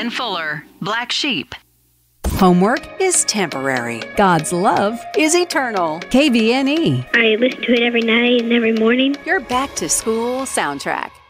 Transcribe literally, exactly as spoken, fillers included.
Ben Fuller, Black Sheep. Homework is temporary. God's love is eternal. K V N E. I listen to it every night and every morning. Your back to school soundtrack.